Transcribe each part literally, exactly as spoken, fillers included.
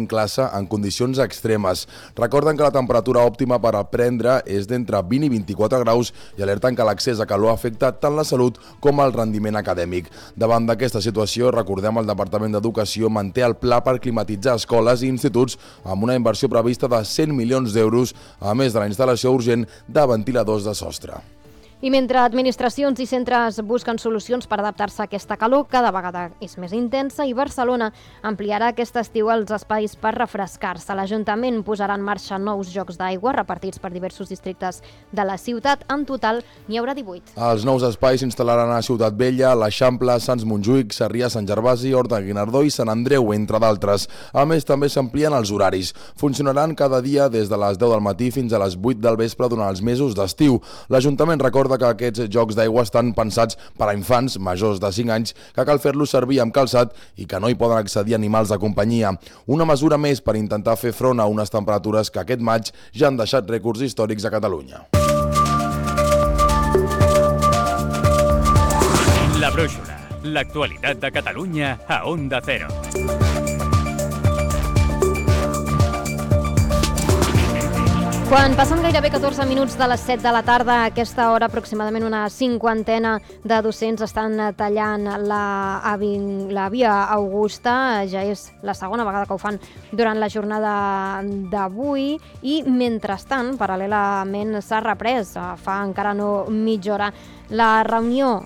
classe en condicions extremes. Recorden que la temperatura òptima per aprendre és d'entre vint i vint-i-quatre graus i alerten que l'accés a calor afecta tant la salut com el rendiment acadèmic. Davant d'aquesta situació, recordem el Departament d'Educació manté el pla per climatitzar escoles i instituts amb una inversió prevista de cent milions d'euros, a més de la instal·lació urgent de ventiladors de sostre. I mentre administracions i centres busquen solucions per adaptar-se a aquesta calor, cada vegada és més intensa i Barcelona ampliarà aquest estiu els espais per refrescar-se. L'Ajuntament posarà en marxa nous jocs d'aigua repartits per diversos districtes de la ciutat. En total, n'hi haurà divuit. Els nous espais s'instal·laran a Ciutat Vella, l'Eixample, Sants Montjuïc, Sarrià, Sant Gervasi, Horta Guinardó i Sant Andreu, entre d'altres. A més, també s'amplien els horaris. Funcionaran cada dia des de les deu del matí fins a les vuit del vespre durant els mesos d'estiu. L'Ajuntament recorda que aquests jocs d'aigua estan pensats per a infants majors de cinc anys que cal fer-los servir amb calçat i que no hi poden accedir animals de companyia. Una mesura més per intentar fer front a unes temperatures que aquest maig ja han deixat rècords històrics a Catalunya. La Brúixola, l'actualitat de Catalunya a Onda Cero. Quan passen gairebé catorze minuts de les set de la tarda, a aquesta hora aproximadament una cinquantena de docents estan tallant la, la via Augusta. Ja és la segona vegada que ho fan durant la jornada d'avui i, mentrestant, paral·lelament s'ha reprès, fa encara no mitja hora, la reunió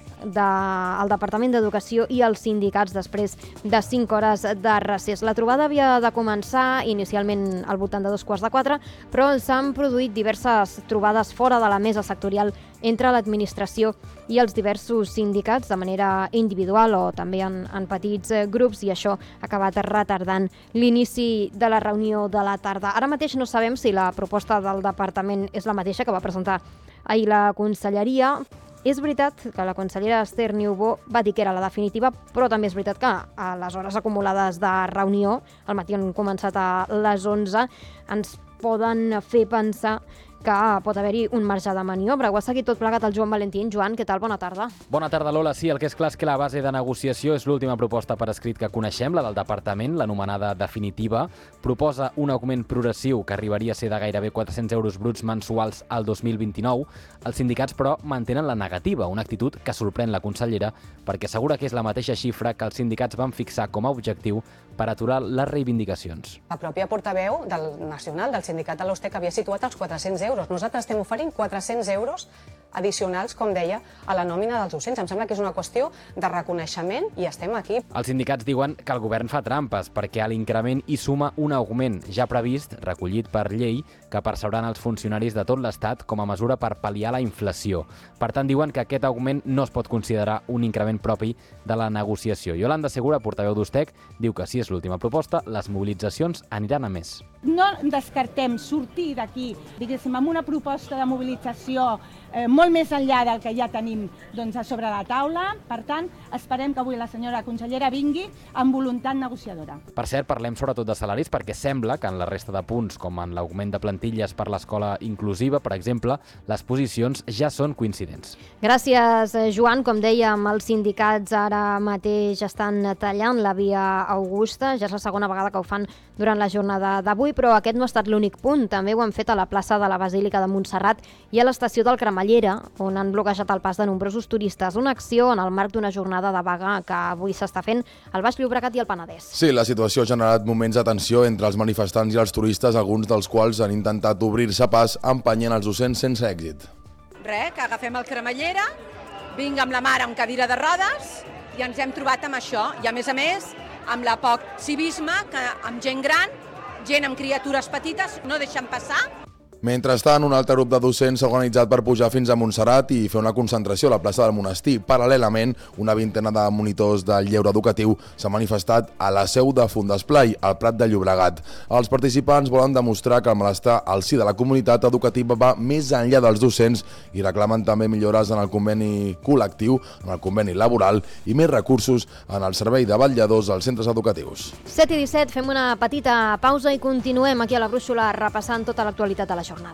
del Departament d'Educació i els sindicats després de cinc hores de recés. La trobada havia de començar inicialment al voltant de dos quarts de quatre, però s'han produït diverses trobades fora de la mesa sectorial entre l'administració i els diversos sindicats de manera individual o també en, en petits grups, i això ha acabat retardant l'inici de la reunió de la tarda. Ara mateix no sabem si la proposta del departament és la mateixa que va presentar ahir la conselleria. És veritat que la consellera Esther Niubó va dir que era la definitiva, però també és veritat que a les hores acumulades de reunió, al matí han començat a les onze, ens poden fer pensar que pot haver-hi un marge de maniobra. Ho ha seguit tot plegat el Joan Valentín. Joan, què tal? Bona tarda. Bona tarda, Lola. Sí, el que és clar és que la base de negociació és l'última proposta per escrit que coneixem, la del departament, l'anomenada definitiva. Proposa un augment progressiu que arribaria a ser de gairebé quatre-cents euros bruts mensuals al dos mil vint-i-nou. Els sindicats, però, mantenen la negativa, una actitud que sorprèn la consellera perquè assegura que és la mateixa xifra que els sindicats van fixar com a objectiu per aturar les reivindicacions. La pròpia portaveu del nacional del sindicat de l'Ostec havia situat els quatre-cents euros. Nosaltres estem oferint quatre-cents euros addicionals, com deia, a la nòmina dels docents. Em sembla que és una qüestió de reconeixement i estem aquí. Els sindicats diuen que el govern fa trampes perquè a l'increment hi suma un augment ja previst, recollit per llei, que percebran els funcionaris de tot l'Estat com a mesura per pal·liar la inflació. Per tant, diuen que aquest augment no es pot considerar un increment propi de la negociació. Yolanda Segura, portaveu d'Ustec, diu que si és l'última proposta, les mobilitzacions aniran a més. No descartem sortir d'aquí, diguéssim, amb una proposta de mobilització eh, molt més enllà del que ja tenim doncs, a sobre la taula. Per tant, esperem que avui la senyora consellera vingui amb voluntat negociadora. Per cert, parlem sobretot de salaris perquè sembla que en la resta de punts, com en l'augment de plantilles per l'escola inclusiva, per exemple, les posicions ja són coincidents. Gràcies, Joan. Com dèiem, els sindicats ara mateix estan tallant la via Augusta. Ja és la segona vegada que ho fan durant la jornada d'avui, però aquest no ha estat l'únic punt. També ho han fet a la plaça de la Basílica de Montserrat i a l'estació del Cremallera, on han bloquejat el pas de nombrosos turistes. Una acció en el marc d'una jornada de vaga que avui s'està fent al Baix Llobregat i al Penedès. Sí, la situació ha generat moments de tensió entre els manifestants i els turistes, alguns dels quals han intentat obrir-se pas empenyent els docents sense èxit. Res, que agafem el Cremallera, vinc amb la mare amb cadira de rodes i ens hem trobat amb això. I a més a més, amb la poc civisme, que amb gent gran, gent amb criatures petites, no deixen passar. Mentrestant, un altre grup de docents s'ha organitzat per pujar fins a Montserrat i fer una concentració a la plaça del Monestir. Paral·lelament, una vintena de monitors del lleure educatiu s'ha manifestat a la seu de Fundesplai, al Prat de Llobregat. Els participants volen demostrar que el malestar al si de la comunitat educativa va més enllà dels docents i reclamen també millores en el conveni col·lectiu, en el conveni laboral i més recursos en el servei de vetlladors als centres educatius. set i disset, fem una petita pausa i continuem aquí a la Brúixola repassant tota l'actualitat de la jornada.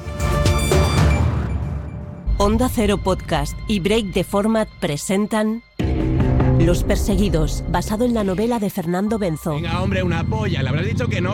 Onda Cero Podcast y Break de Format presentan Los Perseguidos, basado en la novela de Fernando Benzo. Venga, hombre, una polla, le habrás dicho que no.